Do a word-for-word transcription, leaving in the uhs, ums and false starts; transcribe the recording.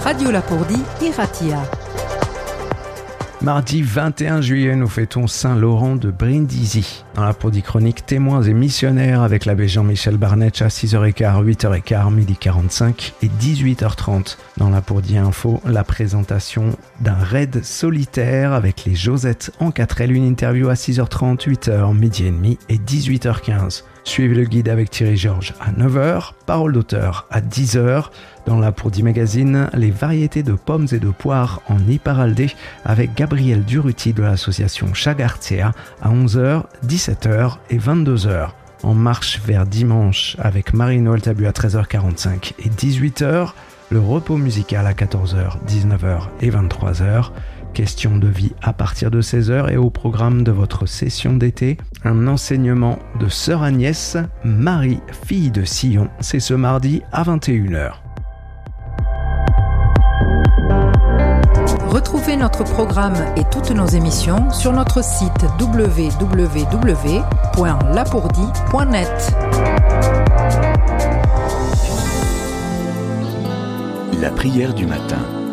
Radio Lapourdie, Iratia. Mardi vingt et un juillet, nous fêtons Saint-Laurent de Brindisi. Dans la Lapourdie chronique, témoins et missionnaires avec l'abbé Jean-Michel Barnetch à six heures quinze, huit heures quinze, midi quarante-cinq et dix-huit heures trente. Dans la Lapourdie Info, la présentation d'un raid solitaire avec les Josettes en quatre L, une interview à six heures trente, huit heures, midi et demi et dix-huit heures quinze. Suivez le guide avec Thierry Georges à neuf heures, parole d'auteur à dix heures. Dans la Lapourdie Magazine, les variétés de pommes et de poires en Iparralde avec Gabriel Duruti de l'association Chagartea à onze heures, dix-sept heures et vingt-deux heures. En marche vers dimanche avec Marie-Noël Tabu à treize heures quarante-cinq et dix-huit heures. Le repos musical à quatorze heures, dix-neuf heures et vingt-trois heures. Question de vie à partir de seize heures et au programme de votre session d'été, un enseignement de Sœur Agnès, Marie, fille de Sion. C'est ce mardi à vingt et une heures. Retrouvez notre programme et toutes nos émissions sur notre site w w w point lapourdie point net. La prière du matin.